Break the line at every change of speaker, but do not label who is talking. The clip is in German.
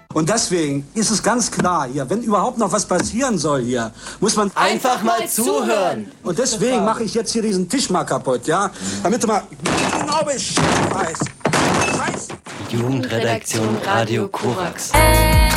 Und deswegen ist es ganz klar hier, wenn überhaupt noch was passieren soll hier, muss man
einfach mal zuhören.
Und deswegen mache ich jetzt hier diesen Tisch mal kaputt, ja? Damit du mal genau Bescheid weißt.
Jugendredaktion Radio Korax.